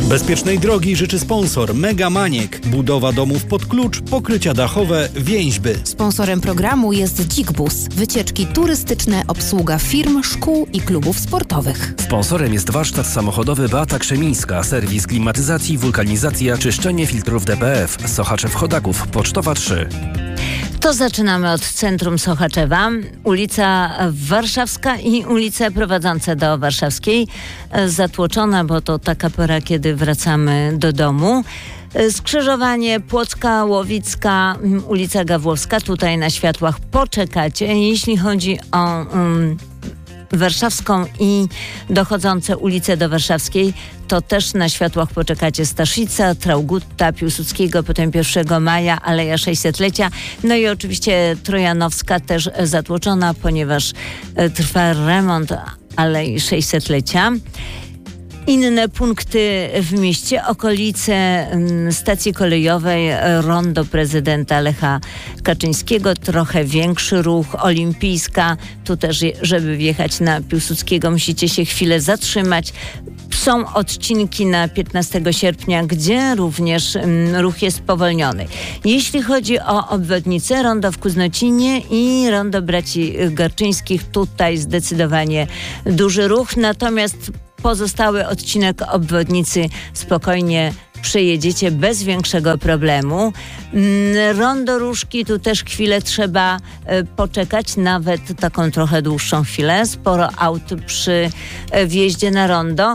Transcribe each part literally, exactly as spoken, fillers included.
Bezpiecznej drogi życzy sponsor Mega Maniek. Budowa domów pod klucz, pokrycia dachowe, więźby. Sponsorem programu jest Dzik-Bus. Wycieczki turystyczne, obsługa firm, szkół i klubów sportowych. Sponsorem jest warsztat samochodowy Beata Krzemińska. Serwis klimatyzacji, wulkanizacja, czyszczenie filtrów D P F. Sochaczew-Chodaków, Pocztowa trzy. To zaczynamy od centrum Sochaczewa. Ulica Warszawska i ulice prowadzące do Warszawskiej. Zatłoczona, bo to taka pora, kiedy wracamy do domu. Skrzyżowanie Płocka, Łowicka, ulica Gawłowska. Tutaj na światłach poczekacie. Jeśli chodzi o um, Warszawską i dochodzące ulice do Warszawskiej, to też na światłach poczekacie Staszica, Traugutta, Piłsudskiego, potem pierwszego maja, Aleja sześćsetlecia. No i oczywiście Trojanowska też zatłoczona, ponieważ trwa remont Alei sześćsetlecia. Inne punkty w mieście, okolice stacji kolejowej, rondo prezydenta Lecha Kaczyńskiego, trochę większy ruch, Olimpijska. Tu też, żeby wjechać na Piłsudskiego, musicie się chwilę zatrzymać. Są odcinki na piętnastego sierpnia, gdzie również ruch jest spowolniony. Jeśli chodzi o obwodnicę, rondo w Kuznocinie i rondo braci Garczyńskich, tutaj zdecydowanie duży ruch, natomiast pozostały odcinek obwodnicy spokojnie przejedziecie bez większego problemu. Rondo Różki, tu też chwilę trzeba poczekać, nawet taką trochę dłuższą chwilę. Sporo aut przy wjeździe na rondo.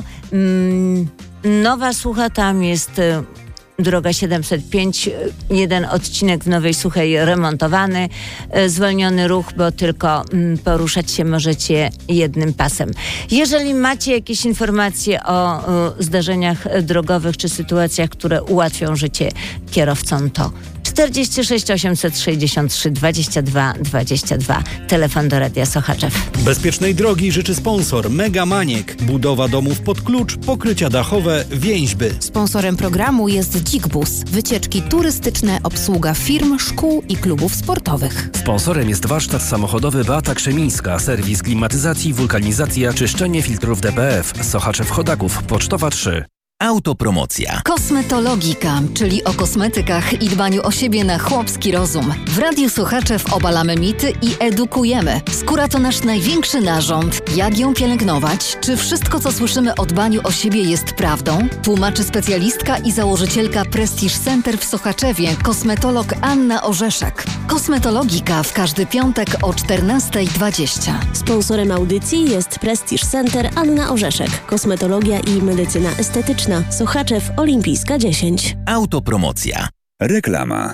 Nowa Sucha, tam jest droga siedemset pięć, jeden odcinek w Nowej Suchej remontowany, zwolniony ruch, bo tylko poruszać się możecie jednym pasem. Jeżeli macie jakieś informacje o, o zdarzeniach drogowych czy sytuacjach, które ułatwią życie kierowcom, to czterdzieści sześć osiemset sześćdziesiąt trzy dwadzieścia dwa dwadzieścia dwa. Telefon do Radia Sochaczew. Bezpiecznej drogi życzy sponsor Mega Maniek. Budowa domów pod klucz, pokrycia dachowe, więźby. Sponsorem programu jest Dzik-Bus. Wycieczki turystyczne, obsługa firm, szkół i klubów sportowych. Sponsorem jest warsztat samochodowy Beata Krzemińska. Serwis klimatyzacji, wulkanizacja, czyszczenie filtrów D P F. Sochaczew-Chodaków, Pocztowa trzy. Autopromocja. Kosmetologika, czyli o kosmetykach i dbaniu o siebie na chłopski rozum. W Radiu Sochaczew obalamy mity i edukujemy. Skóra to nasz największy narząd. Jak ją pielęgnować? Czy wszystko, co słyszymy o dbaniu o siebie, jest prawdą? Tłumaczy specjalistka i założycielka Prestige Center w Sochaczewie, kosmetolog Anna Orzeszek. Kosmetologika w każdy piątek o czternasta dwadzieścia. Sponsorem audycji jest Prestige Center Anna Orzeszek. Kosmetologia i medycyna estetyczna. Sochaczew, Olimpijska dziesięć. Autopromocja. Reklama.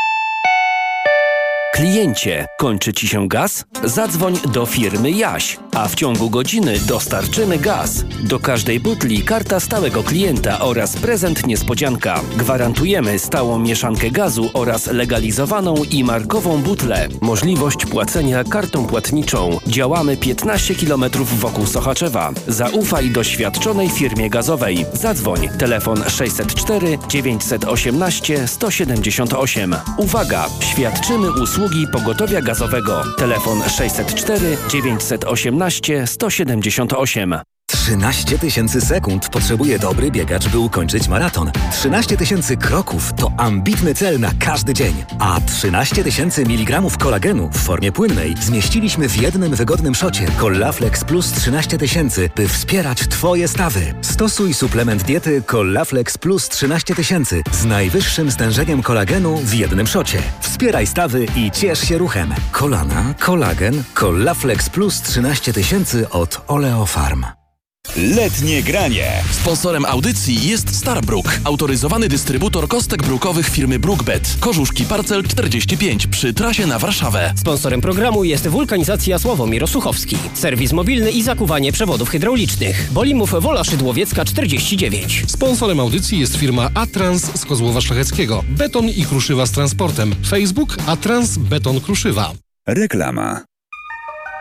Kliencie, kończy Ci się gaz? Zadzwoń do firmy Jaś, a w ciągu godziny dostarczymy gaz. Do każdej butli karta stałego klienta oraz prezent niespodzianka. Gwarantujemy stałą mieszankę gazu oraz legalizowaną i markową butlę. Możliwość płacenia kartą płatniczą. Działamy piętnaście kilometrów wokół Sochaczewa. Zaufaj doświadczonej firmie gazowej. Zadzwoń. Telefon sześćset cztery dziewięćset osiemnaście sto siedemdziesiąt osiem. Uwaga! Świadczymy usługi pogotowia gazowego. Telefon sześćset cztery dziewięćset osiemnaście sto siedemdziesiąt osiem. trzynaście tysięcy sekund potrzebuje dobry biegacz, by ukończyć maraton. trzynaście tysięcy kroków to ambitny cel na każdy dzień. A trzynaście tysięcy miligramów kolagenu w formie płynnej zmieściliśmy w jednym wygodnym szocie. Collaflex Plus trzynaście tysięcy, by wspierać Twoje stawy. Stosuj suplement diety Collaflex Plus trzynaście tysięcy z najwyższym stężeniem kolagenu w jednym szocie. Wspieraj stawy i ciesz się ruchem. Kolana, kolagen, Collaflex Plus trzynaście tysięcy od Oleofarm. Letnie granie. Sponsorem audycji jest Starbrook, autoryzowany dystrybutor kostek brukowych firmy Brookbet. Korzuszki Parcel czterdzieści pięć przy trasie na Warszawę. Sponsorem programu jest Wulkanizacja Sławomir Osuchowski. Serwis mobilny i zakuwanie przewodów hydraulicznych. Bolimów Wola Szydłowiecka czterdzieści dziewięć. Sponsorem audycji jest firma Atrans z Kozłowa Szlacheckiego. Beton i kruszywa z transportem. Facebook Atrans Beton Kruszywa. Reklama.